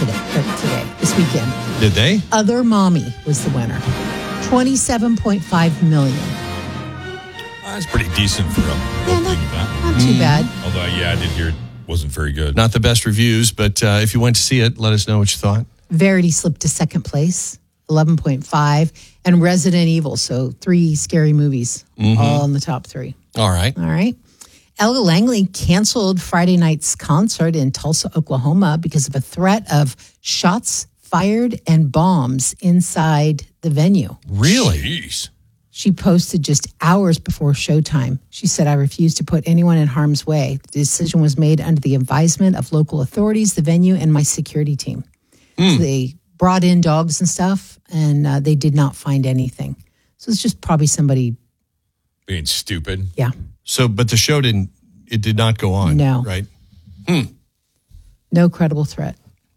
this weekend. Did they? Other Mommy was the winner. $27.5 million. That's pretty decent for a Not too bad. Although, I did hear it wasn't very good. Not the best reviews, but if you went to see it, let us know what you thought. Verity slipped to second place, 11.5, and Resident Evil, so 3 scary movies, all in the top 3. All right. Ella Langley canceled Friday night's concert in Tulsa, Oklahoma because of a threat of shots fired and bombs inside the venue. Really? Jeez. She posted just hours before showtime. She said, "I refuse to put anyone in harm's way. The decision was made under the advisement of local authorities, the venue, and my security team." So they brought in dogs and stuff, and they did not find anything. So it's just probably somebody Being stupid. Yeah. So, but the show did not go on. No. Right? No credible threat.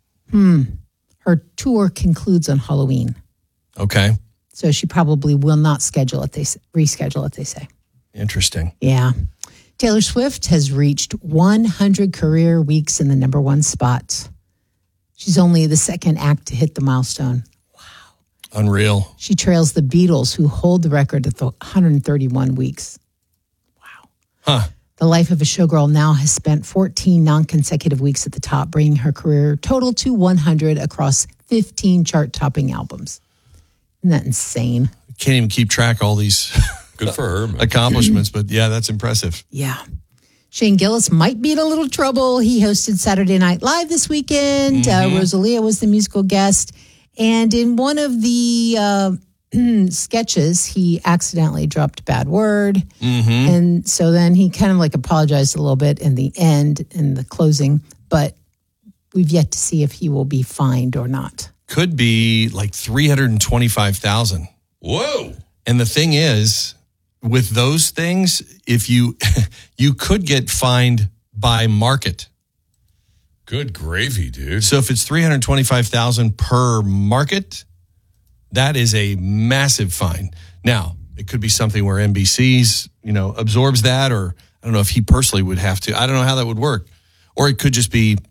Her tour concludes on Halloween. Okay. So she probably will not reschedule it, they say. Interesting. Yeah. Taylor Swift has reached 100 career weeks in the number 1 spot. She's only the second act to hit the milestone. Unreal. She trails the Beatles, who hold the record at 131 weeks. Wow. Huh. The life of a showgirl now has spent 14 non-consecutive weeks at the top, bringing her career total to 100 across 15 chart-topping albums. Isn't that insane? Can't even keep track of all these Good for her. Man. accomplishments, but yeah, that's impressive. Yeah. Shane Gillis might be in a little trouble. He hosted Saturday Night Live this weekend. Rosalia was the musical guest. And in one of the sketches, he accidentally dropped a bad word. And so then he kind of like apologized a little bit in the end, in the closing. But we've yet to see if he will be fined or not. Could be like $325,000. Whoa. And the thing is, with those things, if you could get fined by market. Good gravy, dude. So if it's $325,000 per market, that is a massive fine. Now, it could be something where NBC's, absorbs that, or I don't know if he personally would have to. I don't know how that would work. Or it could just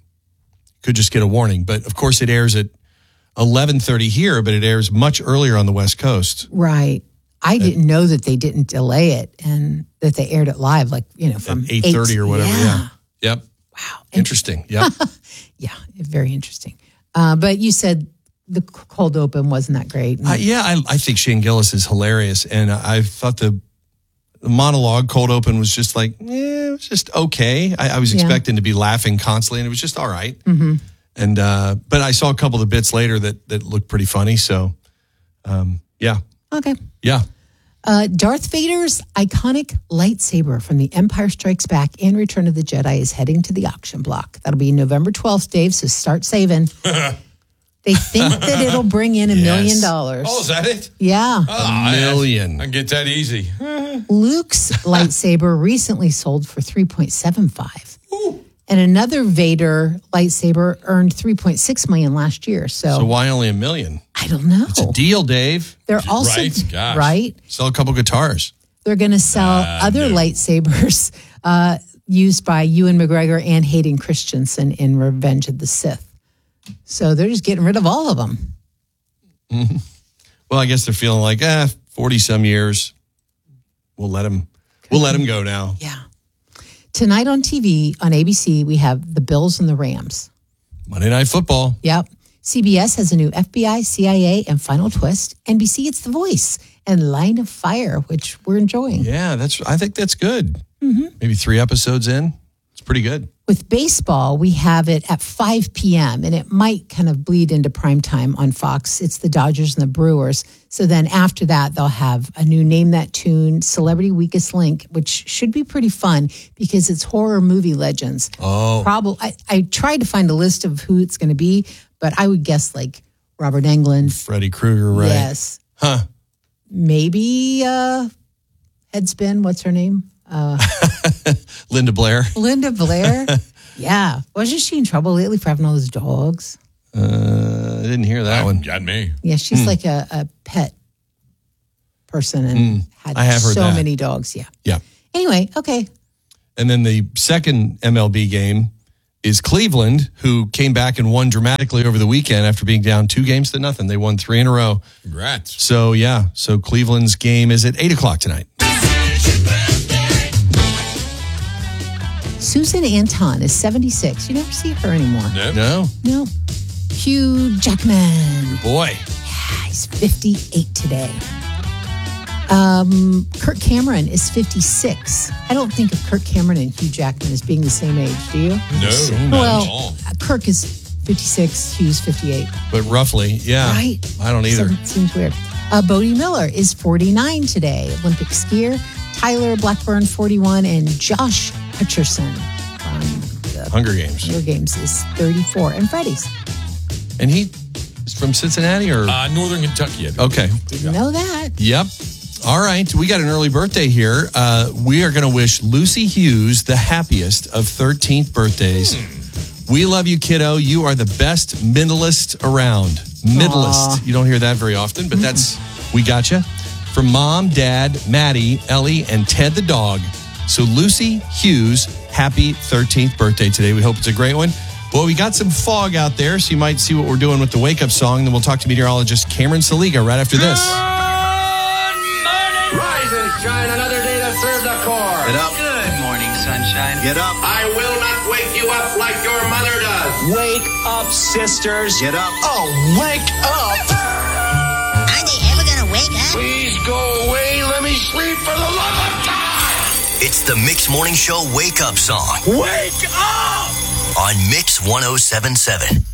get a warning. But of course, it airs at 11:30 here, but it airs much earlier on the West Coast. Right. I didn't know that they didn't delay it and that they aired it live, from 8:30 or whatever. Yeah. Yep. Wow. Interesting. Yep. Yeah. Very interesting. But you said the cold open wasn't that great. I think Shane Gillis is hilarious. And I thought the monologue cold open was just it was just okay. I was expecting to be laughing constantly, and it was just all right. And but I saw a couple of the bits later that looked pretty funny. So, yeah. Okay. Yeah. Darth Vader's iconic lightsaber from The Empire Strikes Back and Return of the Jedi is heading to the auction block. That'll be November 12th, Dave, so start saving. They think that it'll bring in $1 million. Oh, is that it? Yeah. $1 million. I can get that easy. Luke's lightsaber recently sold for $3.75. And another Vader lightsaber earned $3.6 million last year. So why only $1 million? I don't know. It's a deal, Dave. They're also Right? Gosh. right. Sell a couple guitars. They're going to sell other lightsabers used by Ewan McGregor and Hayden Christensen in Revenge of the Sith. So they're just getting rid of all of them. Well, I guess they're feeling like 40 some years. We'll let them go now. Yeah. Tonight on TV on ABC, we have the Bills and the Rams. Monday Night Football. Yep. CBS has a new FBI, CIA, and Final Twist. NBC, it's The Voice and Line of Fire, which we're enjoying. Yeah, I think that's good. Maybe 3 episodes in. It's pretty good. With baseball, we have it at 5 p.m., and it might kind of bleed into primetime on Fox. It's the Dodgers and the Brewers. So then after that, they'll have a new Name That Tune, Celebrity Weakest Link, which should be pretty fun because it's horror movie legends. Oh. I tried to find a list of who it's going to be, but I would guess like Robert Englund. Freddy Krueger, right? Yes. Huh. Maybe Headspin, what's her name? Linda Blair. Linda Blair. Yeah. Wasn't she in trouble lately for having all those dogs? I didn't hear that one. Got me. Yeah, she's like a pet person and had I have heard so that. many dogs. Yeah. Yeah. Anyway, okay. And then the second MLB game is Cleveland, who came back and won dramatically over the weekend after being down 2-0. They won 3 in a row. Congrats. So, so Cleveland's game is at 8 o'clock tonight. Susan Anton is 76. You never see her anymore. No. No. Hugh Jackman. Boy. He's 58 today. Kirk Cameron is 56. I don't think of Kirk Cameron and Hugh Jackman as being the same age, do you? No, not at all. Kirk is 56, Hugh's 58. But roughly, yeah. Right? I don't either. Seems weird. Bodie Miller is 49 today. Olympic skier. Tyler Blackburn, 41. And Josh Hutcherson from the Hunger Games. Hunger Games is 34. And Freddie's. And he is from Cincinnati or? Northern Kentucky. Okay. Didn't know that. Yep. All right. We got an early birthday here. We are going to wish Lucy Hughes the happiest of 13th birthdays. We love you, kiddo. You are the best middleist around. Middleist. Aww. You don't hear that very often, but we got you. From Mom, Dad, Maddie, Ellie, and Ted the dog. So Lucy Hughes, happy 13th birthday today. We hope it's a great one. Well, we got some fog out there, so you might see what we're doing with the wake-up song. Then we'll talk to meteorologist Cameron Saliga right after this. Rise and shine, another day to serve the core. Get up. Good morning, sunshine. Get up. I will not wake you up like your mother does. Wake up, sisters. Get up. Oh, wake up. Are they ever gonna wake up? Please go away. Let me sleep for the love of God. It's the Mix Morning Show wake up song Wake up! on Mix 107.7.